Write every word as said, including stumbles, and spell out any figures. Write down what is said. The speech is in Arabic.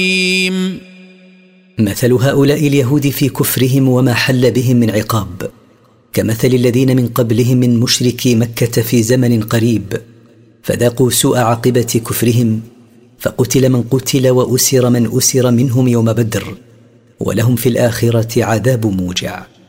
مثل هؤلاء اليهود في كفرهم وما حل بهم من عقاب كمثل الذين من قبلهم من مشركي مكة في زمن قريب، فذاقوا سوء عاقبة كفرهم، فقتل من قتل وأسر من أسر منهم يوم بدر، ولهم في الآخرة عذاب موجع.